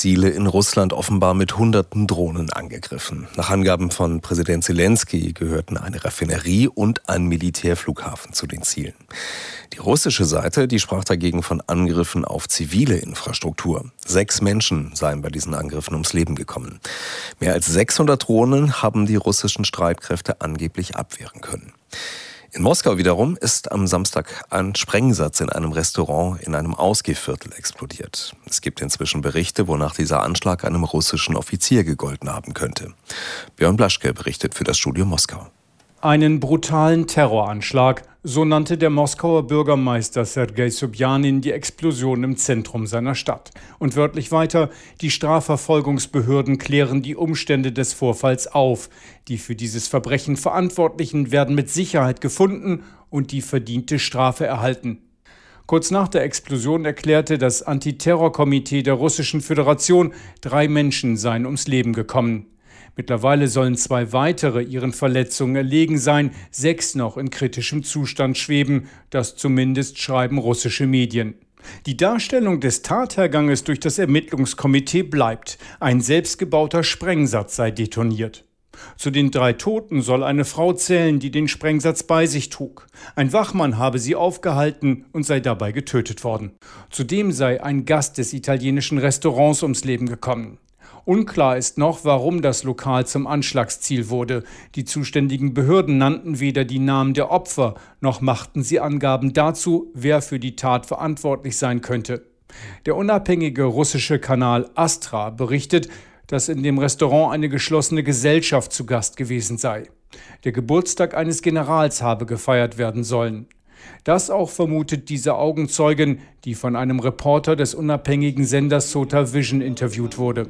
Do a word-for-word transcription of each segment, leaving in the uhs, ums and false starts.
Ziele in Russland offenbar mit hunderten Drohnen angegriffen. Nach Angaben von Präsident Zelensky gehörten eine Raffinerie und ein Militärflughafen zu den Zielen. Die russische Seite, die sprach dagegen von Angriffen auf zivile Infrastruktur. Sechs Menschen seien bei diesen Angriffen ums Leben gekommen. Mehr als sechshundert Drohnen haben die russischen Streitkräfte angeblich abwehren können. In Moskau wiederum ist am Samstag ein Sprengsatz in einem Restaurant in einem Ausgehviertel explodiert. Es gibt inzwischen Berichte, wonach dieser Anschlag einem russischen Offizier gegolten haben könnte. Björn Blaschke berichtet für das Studio Moskau. Einen brutalen Terroranschlag, so nannte der Moskauer Bürgermeister Sergei Sobjanin die Explosion im Zentrum seiner Stadt. Und wörtlich weiter, die Strafverfolgungsbehörden klären die Umstände des Vorfalls auf. Die für dieses Verbrechen Verantwortlichen werden mit Sicherheit gefunden und die verdiente Strafe erhalten. Kurz nach der Explosion erklärte das Antiterrorkomitee der Russischen Föderation, drei Menschen seien ums Leben gekommen. Mittlerweile sollen zwei weitere ihren Verletzungen erlegen sein, sechs noch in kritischem Zustand schweben, das zumindest schreiben russische Medien. Die Darstellung des Tatherganges durch das Ermittlungskomitee bleibt. Ein selbstgebauter Sprengsatz sei detoniert. Zu den drei Toten soll eine Frau zählen, die den Sprengsatz bei sich trug. Ein Wachmann habe sie aufgehalten und sei dabei getötet worden. Zudem sei ein Gast des italienischen Restaurants ums Leben gekommen. Unklar ist noch, warum das Lokal zum Anschlagsziel wurde. Die zuständigen Behörden nannten weder die Namen der Opfer, noch machten sie Angaben dazu, wer für die Tat verantwortlich sein könnte. Der unabhängige russische Kanal Astra berichtet, dass in dem Restaurant eine geschlossene Gesellschaft zu Gast gewesen sei. Der Geburtstag eines Generals habe gefeiert werden sollen. Das auch vermutet diese Augenzeugin, die von einem Reporter des unabhängigen Senders Sota Vision interviewt wurde.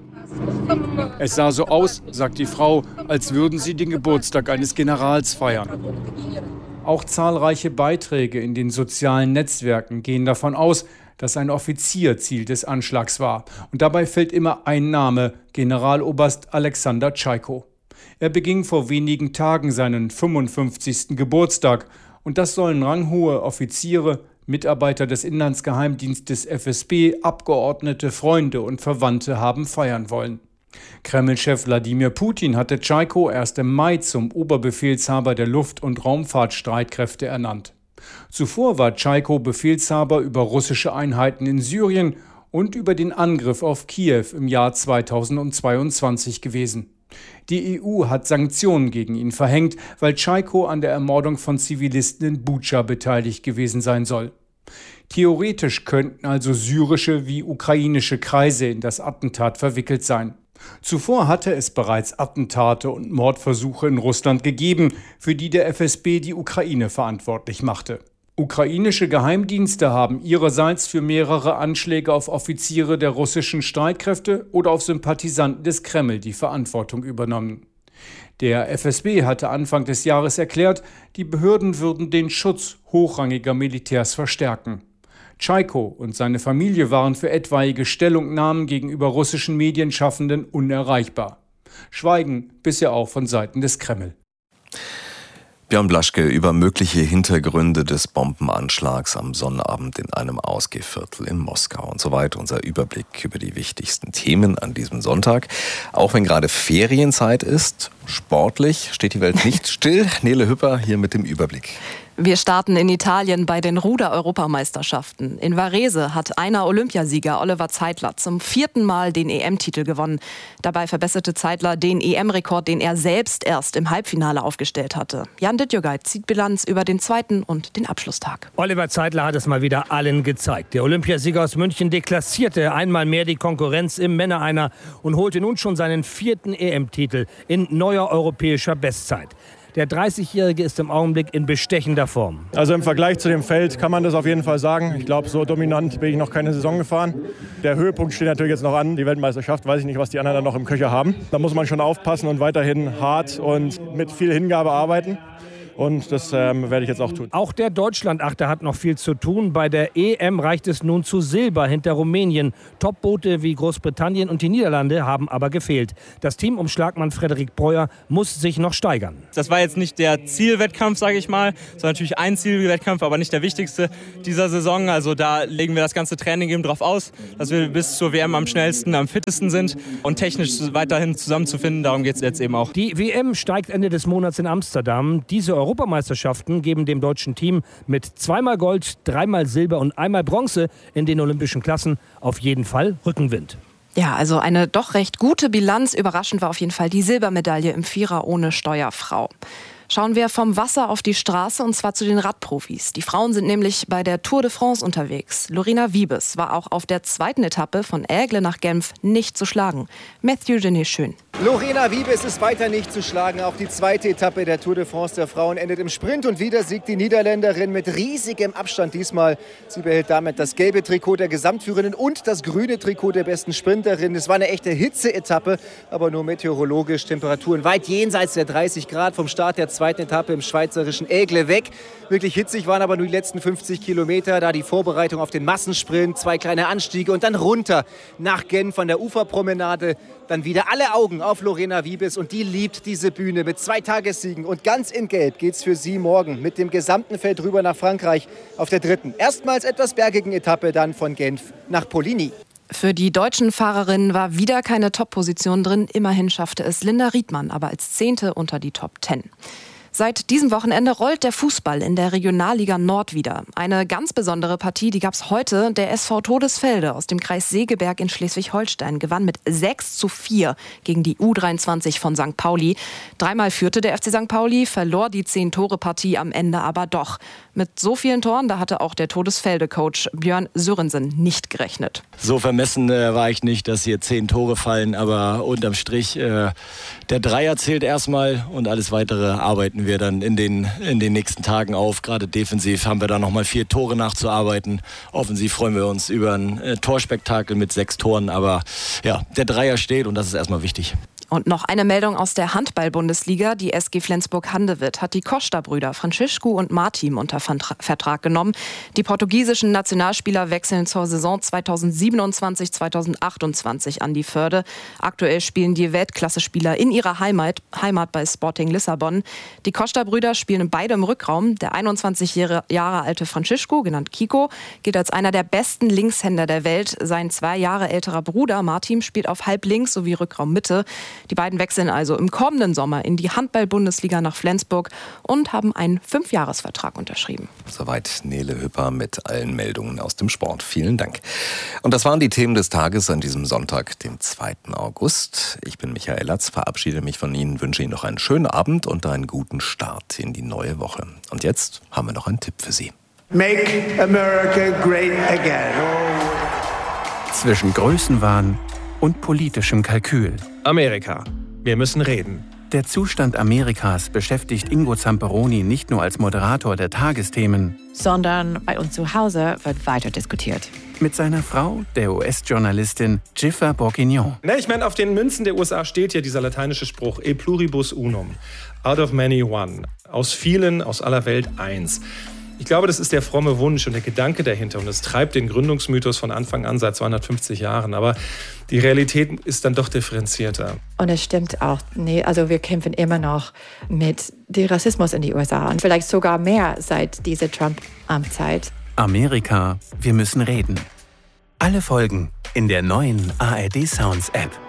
Es sah so aus, sagt die Frau, als würden sie den Geburtstag eines Generals feiern. Auch zahlreiche Beiträge in den sozialen Netzwerken gehen davon aus, dass ein Offizier Ziel des Anschlags war. Und dabei fällt immer ein Name, Generaloberst Alexander Tschaiko. Er beging vor wenigen Tagen seinen fünfundfünfzigsten Geburtstag. Und das sollen ranghohe Offiziere, Mitarbeiter des Inlandsgeheimdienstes F S B, Abgeordnete, Freunde und Verwandte haben feiern wollen. Kreml-Chef Wladimir Putin hatte Tschaiko erst im Mai zum Oberbefehlshaber der Luft- und Raumfahrtstreitkräfte ernannt. Zuvor war Tschaiko Befehlshaber über russische Einheiten in Syrien und über den Angriff auf Kiew im Jahr zweitausendzweiundzwanzig gewesen. Die E U hat Sanktionen gegen ihn verhängt, weil Tschaiko an der Ermordung von Zivilisten in Butscha beteiligt gewesen sein soll. Theoretisch könnten also syrische wie ukrainische Kreise in das Attentat verwickelt sein. Zuvor hatte es bereits Attentate und Mordversuche in Russland gegeben, für die der F S B die Ukraine verantwortlich machte. Ukrainische Geheimdienste haben ihrerseits für mehrere Anschläge auf Offiziere der russischen Streitkräfte oder auf Sympathisanten des Kreml die Verantwortung übernommen. Der F S B hatte Anfang des Jahres erklärt, die Behörden würden den Schutz hochrangiger Militärs verstärken. Tschaiko und seine Familie waren für etwaige Stellungnahmen gegenüber russischen Medienschaffenden unerreichbar. Schweigen bisher auch von Seiten des Kreml. Björn Blaschke über mögliche Hintergründe des Bombenanschlags am Sonnabend in einem Ausgehviertel in Moskau. Und soweit unser Überblick über die wichtigsten Themen an diesem Sonntag. Auch wenn gerade Ferienzeit ist, sportlich steht die Welt nicht still. Nele Hüpper hier mit dem Überblick. Wir starten in Italien bei den Ruder-Europameisterschaften. In Varese hat einer Olympiasieger Oliver Zeitler zum vierten Mal den E M-Titel gewonnen. Dabei verbesserte Zeitler den E M-Rekord, den er selbst erst im Halbfinale aufgestellt hatte. Jan Dittjogait zieht Bilanz über den zweiten und den Abschlusstag. Oliver Zeitler hat es mal wieder allen gezeigt. Der Olympiasieger aus München deklassierte einmal mehr die Konkurrenz im Männereiner und holte nun schon seinen vierten E M-Titel in neuer europäischer Bestzeit. Der dreißigjährige ist im Augenblick in bestechender Form. Also im Vergleich zu dem Feld kann man das auf jeden Fall sagen. Ich glaube, so dominant bin ich noch keine Saison gefahren. Der Höhepunkt steht natürlich jetzt noch an, die Weltmeisterschaft. Weiß ich nicht, was die anderen dann noch im Köcher haben. Da muss man schon aufpassen und weiterhin hart und mit viel Hingabe arbeiten. und das ähm, werde ich jetzt auch tun. Auch der Deutschlandachter hat noch viel zu tun. Bei der E M reicht es nun zu Silber hinter Rumänien. Topboote wie Großbritannien und die Niederlande haben aber gefehlt. Das Team um Schlagmann Frederik Breuer muss sich noch steigern. Das war jetzt nicht der Zielwettkampf, sage ich mal. Das war natürlich ein Zielwettkampf, aber nicht der wichtigste dieser Saison. Also da legen wir das ganze Training eben drauf aus, dass wir bis zur W M am schnellsten, am fittesten sind und technisch weiterhin zusammenzufinden. Darum geht es jetzt eben auch. Die W M steigt Ende des Monats in Amsterdam. Diese Europameisterschaften geben dem deutschen Team mit zweimal Gold, dreimal Silber und einmal Bronze in den olympischen Klassen auf jeden Fall Rückenwind. Ja, also eine doch recht gute Bilanz. Überraschend war auf jeden Fall die Silbermedaille im Vierer ohne Steuerfrau. Schauen wir vom Wasser auf die Straße, und zwar zu den Radprofis. Die Frauen sind nämlich bei der Tour de France unterwegs. Lorena Wiebes war auch auf der zweiten Etappe von Aigle nach Genf nicht zu schlagen. Matthew Genet Schön. Lorena Wiebes ist weiter nicht zu schlagen. Auch die zweite Etappe der Tour de France der Frauen endet im Sprint. Und wieder siegt die Niederländerin mit riesigem Abstand diesmal. Sie behält damit das gelbe Trikot der Gesamtführenden und das grüne Trikot der besten Sprinterin. Es war eine echte Hitze-Etappe, aber nur meteorologisch. Temperaturen weit jenseits der dreißig Grad vom Start der zweiten Etappe im schweizerischen Aigle weg. Wirklich hitzig waren aber nur die letzten fünfzig Kilometer. Da die Vorbereitung auf den Massensprint, zwei kleine Anstiege und dann runter nach Genf an der Uferpromenade. Dann wieder alle Augen auf Lorena Wiebes und die liebt diese Bühne mit zwei Tagessiegen. Und ganz in Gelb geht's für sie morgen mit dem gesamten Feld rüber nach Frankreich auf der dritten, erstmals etwas bergigen Etappe dann von Genf nach Poligny. Für die deutschen Fahrerinnen war wieder keine Top-Position drin. Immerhin schaffte es Linda Riedmann aber als Zehnte unter die Top Ten. Seit diesem Wochenende rollt der Fußball in der Regionalliga Nord wieder. Eine ganz besondere Partie, die gab es heute. Der S V Todesfelde aus dem Kreis Segeberg in Schleswig-Holstein gewann mit sechs zu vier gegen die U dreiundzwanzig von Sankt Pauli. Dreimal führte der F C Sankt Pauli, verlor die Zehn-Tore-Partie am Ende aber doch. Mit so vielen Toren, da hatte auch der Todesfelde-Coach Björn Sörensen nicht gerechnet. So vermessen äh, war ich nicht, dass hier zehn Tore fallen, aber unterm Strich, äh, der Dreier zählt erstmal und alles Weitere arbeiten wir dann in den, in den nächsten Tagen auf. Gerade defensiv haben wir da nochmal vier Tore nachzuarbeiten. Offensiv freuen wir uns über ein äh, Torspektakel mit sechs Toren, aber ja, der Dreier steht und das ist erstmal wichtig. Und noch eine Meldung aus der Handball-Bundesliga. Die S G Flensburg-Handewitt hat die Costa-Brüder Francisco und Martim unter Vertrag genommen. Die portugiesischen Nationalspieler wechseln zur Saison zweitausendsiebenundzwanzig zweitausendachtundzwanzig an die Förde. Aktuell spielen die Weltklasse-Spieler in ihrer Heimat, Heimat bei Sporting Lissabon. Die Costa-Brüder spielen beide im Rückraum. Der einundzwanzig Jahre alte Francisco, genannt Kiko, gilt als einer der besten Linkshänder der Welt. Sein zwei Jahre älterer Bruder Martim spielt auf Halblinks sowie Rückraummitte. Die beiden wechseln also im kommenden Sommer in die Handball-Bundesliga nach Flensburg und haben einen Fünfjahresvertrag unterschrieben. Soweit Nele Hüpper mit allen Meldungen aus dem Sport. Vielen Dank. Und das waren die Themen des Tages an diesem Sonntag, dem zweiten August. Ich bin Michael Latz, verabschiede mich von Ihnen, wünsche Ihnen noch einen schönen Abend und einen guten Start in die neue Woche. Und jetzt haben wir noch einen Tipp für Sie. Make America great again. Zwischen Größenwahn und politischem Kalkül. Amerika. Wir müssen reden. Der Zustand Amerikas beschäftigt Ingo Zamperoni nicht nur als Moderator der Tagesthemen, sondern bei uns zu Hause wird weiter diskutiert. Mit seiner Frau, der U S-Journalistin Jiffer Bourguignon. Ne, ich meine, auf den Münzen der U S A steht ja dieser lateinische Spruch E pluribus unum. Out of many one. Aus vielen, aus aller Welt eins. Ich glaube, das ist der fromme Wunsch und der Gedanke dahinter. Und es treibt den Gründungsmythos von Anfang an, seit zweihundertfünfzig Jahren. Aber die Realität ist dann doch differenzierter. Und es stimmt auch, nee, also wir kämpfen immer noch mit dem Rassismus in die U S A. Und vielleicht sogar mehr seit dieser Trump-Amtszeit. Amerika, wir müssen reden. Alle Folgen in der neuen A R D Sounds App.